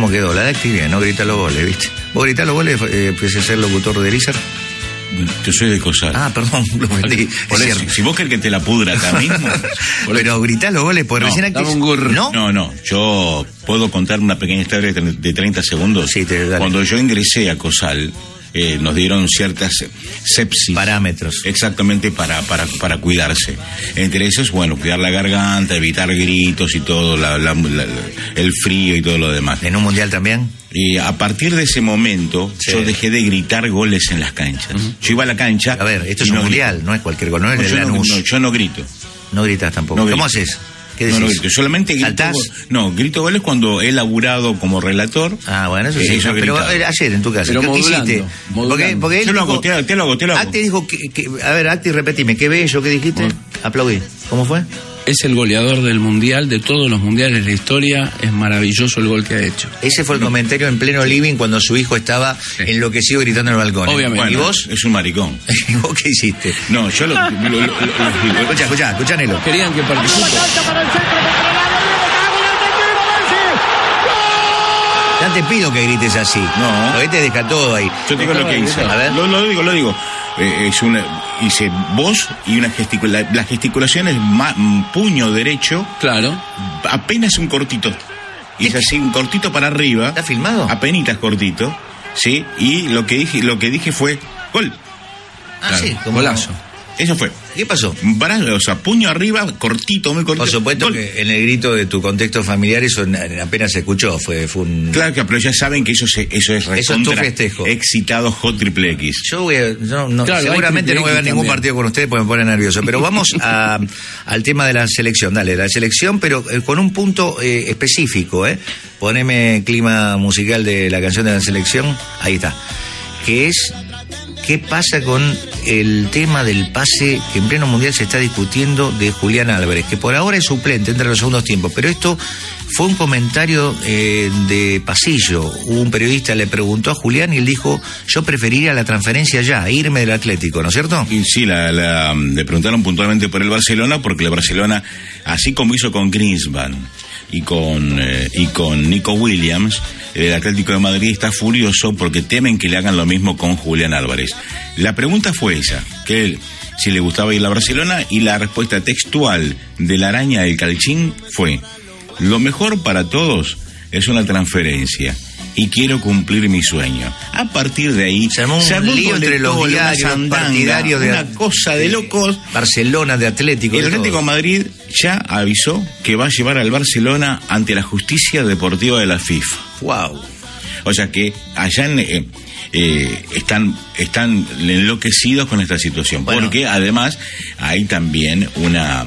¿Cómo quedó? La actividad, no grita los goles, ¿viste? ¿Vos gritás los goles? ¿Empecé a ser locutor de Elizar? Yo soy de Cosal. Ah, perdón, lo vendí. Si vos querés que te la pudra acá mismo. Pero gritás los goles, porque recién aquí... No, yo puedo contar una pequeña historia de 30 segundos. Sí, dale. Cuando yo ingresé a Cosal, nos dieron ciertas sepsis. Parámetros. Exactamente para cuidarse. Entre esos, bueno, cuidar la garganta, evitar gritos y todo, el frío y todo lo demás. ¿En un mundial también? Y a partir de ese momento, yo dejé de gritar goles en las canchas. Yo iba a la cancha... A ver, esto es un mundial, no es cualquier gol, no es el Lanús. Yo no grito. No gritas tampoco. No grito. ¿Cómo haces? ¿Qué decís? No grito, solamente grito. ¿Saltás? Grito goles cuando he laburado como relator. Ah, bueno, eso sí. Pero ayer en tu casa, ¿qué hiciste? Porque él yo lo hago, te lo hago. Acti dijo a ver, Acti, repetime, ¿qué bello que dijiste? Aplaudí. ¿Cómo fue? Es el goleador del mundial, de todos los mundiales de la historia. Es maravilloso el gol que ha hecho. Ese fue el comentario en pleno living cuando su hijo estaba enloquecido gritando en el balcón. Obviamente. Bueno, ¿Y vos? Es un maricón. ¿Y vos qué hiciste? No, yo lo Escuchá, Nelo. Querían que participe. Ya te pido que grites así. No. Porque te deja todo ahí. Yo te digo lo que hice. A ver. Lo digo. Hice voz y la gesticulación es puño derecho. Claro. Apenas un cortito. Hice así, un cortito para arriba. ¿Está filmado? Apenitas cortito. Sí. Y lo que dije fue gol. Ah, claro. sí, como golazo. Eso fue. ¿Qué pasó? O sea, puño arriba, cortito, muy cortito. Por supuesto gol. que en el grito de tu contexto familiar eso apenas se escuchó, fue un... Claro que, pero ya saben que eso es tu festejo. Excitado Hot Triple X. Yo seguramente no voy a ver ningún partido con ustedes porque me pone nervioso, pero vamos al tema de la selección. Dale, la selección, pero con un punto específico, Poneme clima musical de la canción de la selección, ahí está, que es... ¿Qué pasa con el tema del pase que en pleno mundial se está discutiendo de Julián Álvarez? Que por ahora es suplente, entra en los segundos tiempos, pero esto fue un comentario de pasillo. Un periodista le preguntó a Julián y él dijo, yo preferiría la transferencia ya, irme del Atlético, ¿no es cierto? Y sí, le preguntaron puntualmente por el Barcelona, porque el Barcelona, así como hizo con Griezmann y con Nico Williams, el Atlético de Madrid está furioso porque temen que le hagan lo mismo con Julián Álvarez. La pregunta fue esa, que él, si le gustaba ir a Barcelona, y la respuesta textual de la araña del Calchín fue: lo mejor para todos es una transferencia y quiero cumplir mi sueño. A partir de ahí se armó un lío entre los diarios partidarios de una cosa de locos. Barcelona, de Atlético. El Atlético de Madrid ya avisó que va a llevar al Barcelona ante la justicia deportiva de la FIFA. Wow. O sea que allá están enloquecidos con esta situación, bueno, porque además hay también una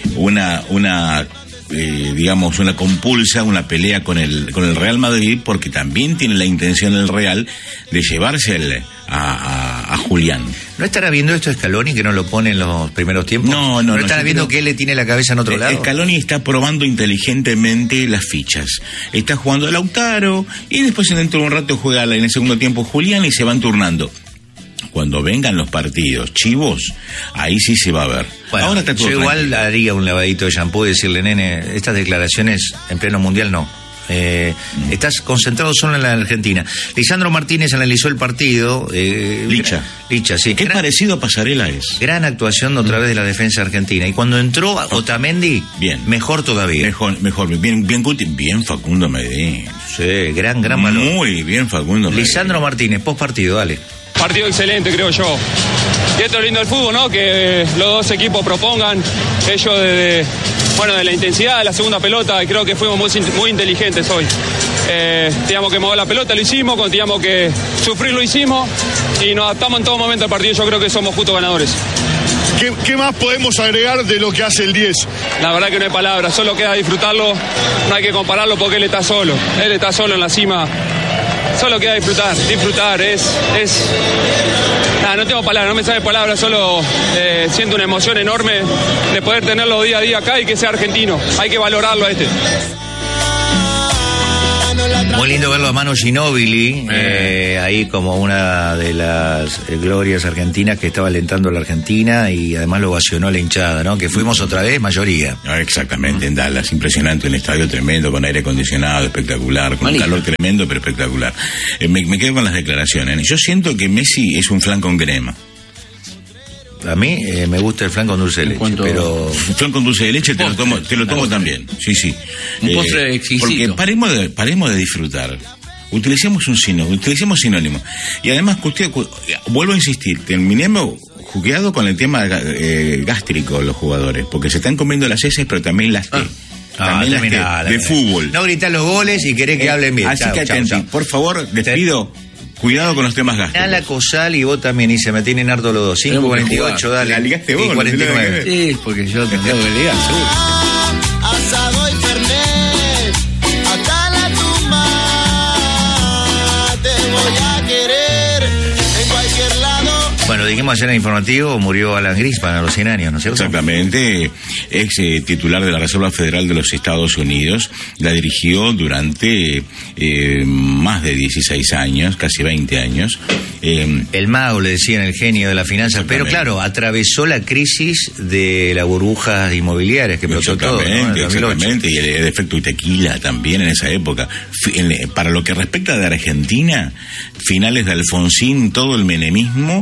compulsa, una pelea con el Real Madrid, porque también tiene la intención el Real de llevarse a Julián. ¿No estará viendo esto Scaloni, que no lo pone en los primeros tiempos? No estará viendo que él le tiene la cabeza en otro lado. Scaloni está probando inteligentemente las fichas. Está jugando a Lautaro y después dentro de un rato juega en el segundo tiempo Julián y se van turnando. Cuando vengan los partidos chivos, ahí sí se va a ver. Bueno, ahora está todo yo igual tranquilo. Haría un lavadito de shampoo y decirle, nene, estas declaraciones en pleno mundial no. Estás concentrado solo en la Argentina. Lisandro Martínez analizó el partido. Licha, sí. Qué parecido a Pasarela es. Gran actuación otra vez de la defensa argentina. Y cuando entró Otamendi, bien, mejor todavía. Mejor, bien Facundo Medellín. Sí, gran valor. Muy bien Facundo Medellín. Lisandro Martínez, post partido, dale. Partido excelente, creo yo. Y esto es lindo del fútbol, ¿no? Que los dos equipos propongan, ellos de la intensidad de la segunda pelota, creo que fuimos muy inteligentes hoy. Teníamos que mover la pelota, lo hicimos, cuando teníamos que sufrir, lo hicimos, y nos adaptamos en todo momento al partido. Yo creo que somos justos ganadores. ¿Qué más podemos agregar de lo que hace el 10? La verdad que no hay palabras, solo queda disfrutarlo, no hay que compararlo porque él está solo en la cima. Solo queda disfrutar, no tengo palabras, no me sale palabras, solo siento una emoción enorme de poder tenerlo día a día acá y que sea argentino, hay que valorarlo a este. Muy lindo verlo a Manu Ginóbili, ahí como una de las glorias argentinas que estaba alentando a la Argentina y además lo ovacionó la hinchada, ¿no? Que fuimos otra vez, mayoría. Exactamente, en Dallas, impresionante, un estadio tremendo, con aire acondicionado, espectacular, con un calor tremendo, pero espectacular. Me quedo con las declaraciones. Yo siento que Messi es un flan con crema. A mí me gusta el flan con dulce de leche, pero... El flan con dulce de leche te lo tomo también, sí. Un postre exquisito. Porque paremos de disfrutar. Utilicemos sinónimos. Y además, vuelvo a insistir, terminemos jugueado con el tema gástrico los jugadores, porque se están comiendo las heces, pero también las T. También las T, de fútbol. No gritar los goles y querés que hablen bien. Así que atenti, por favor, les pido... Cuidado con los temas gástricos. Ala Cosal y vos también, y se me tienen harto los dos. 5:48, dale. La ligaste vos. Y 49. Sí, porque yo tengo que ligar, seguro. Asado y fernet, hasta la tumba. Te voy a querer en cualquier lado. Bueno, dijimos ayer en el informativo, murió Alan Greenspan a los 100 años, ¿no es cierto? Exactamente, ex titular de la Reserva Federal de los Estados Unidos, la dirigió durante más de 16 años, casi 20 años. El mago, le decían, el genio de las finanzas, pero claro, atravesó la crisis de las burbujas inmobiliarias que explotó todo, ¿no? Exactamente, y el efecto tequila también en esa época. Para lo que respecta de Argentina, finales de Alfonsín, todo el menemismo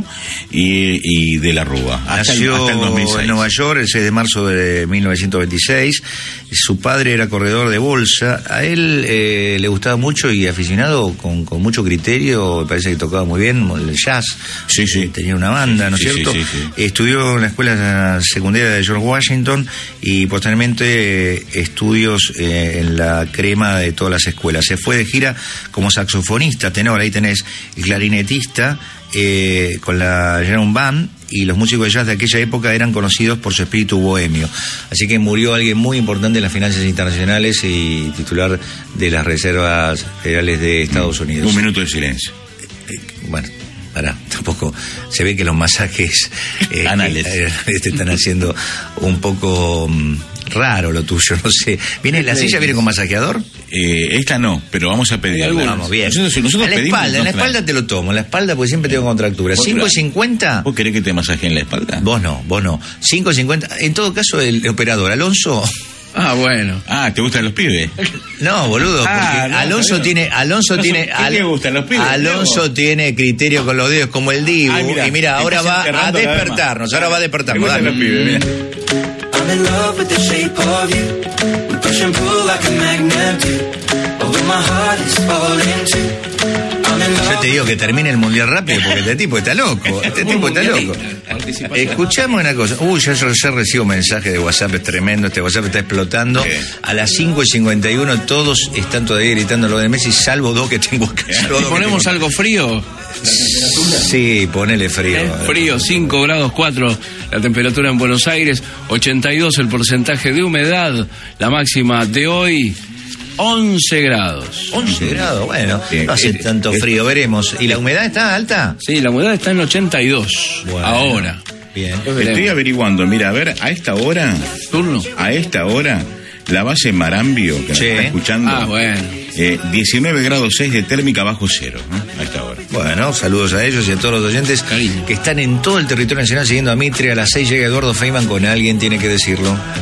y de la Rúa. Nació hasta el 2006. En Nueva York el 6 de marzo de 1926. Su padre era corredor de bolsa. A él le gustaba mucho y aficionado con mucho criterio. Me parece que tocaba muy bien el jazz. Sí. Tenía una banda, ¿no es cierto? Sí. Estudió en la escuela secundaria de George Washington y posteriormente estudios en la crema de todas las escuelas. Se fue de gira como saxofonista, tenor, ahí tenés, y clarinetista, con la Jerome Band, y los músicos de jazz de aquella época eran conocidos por su espíritu bohemio. Así que murió alguien muy importante en las finanzas internacionales y titular de las Reservas Federales de Estados Unidos. Un minuto de silencio. Bueno, tampoco se ve que los masajes anales te están haciendo un poco raro lo tuyo, no sé. ¿La silla viene con masajeador? Esta no, pero vamos a pedir. Vamos, bien. Nosotros en la espalda te lo tomo, en la espalda porque siempre tengo contractura. 5.50. ¿Vos querés que te masajeen la espalda? Vos no. 5.50. En todo caso, el operador Alonso. Ah, bueno. ¿Te gustan los pibes? No, boludo, porque Alonso tiene ¿Qué te gustan los pibes? Alonso tiene criterio con los dedos como el Dibu. Y mira, ahora va a despertarnos. Ahora va a despertarnos. Me gustan los pibes, mira. I'm in love with the shape of you. We push and pull like a magnet do. Although my heart is falling too. Yo te digo que termine el mundial rápido porque este tipo está loco. Escuchamos una cosa. Yo recibo mensajes de WhatsApp, es tremendo. Este WhatsApp está explotando. A las 5:51 todos están todavía gritando lo de Messi, salvo dos que tengo acá. ¿Ponemos algo frío? Sí, ponele frío. Frío, 5 grados 4 la temperatura en Buenos Aires, 82 el porcentaje de humedad, la máxima de hoy 11 grados. 11 grados, bueno, no hace tanto frío, veremos. ¿Y la humedad está alta? Sí, la humedad está en 82, ahora. Bien. Estoy averiguando, mira, a ver, a esta hora, la base Marambio, que nos está escuchando, bueno. 19 grados 6 de térmica bajo cero, a esta hora. Bueno, saludos a ellos y a todos los oyentes que están en todo el territorio nacional siguiendo a Mitre. A las 6 llega Eduardo Feynman con Alguien Tiene que Decirlo.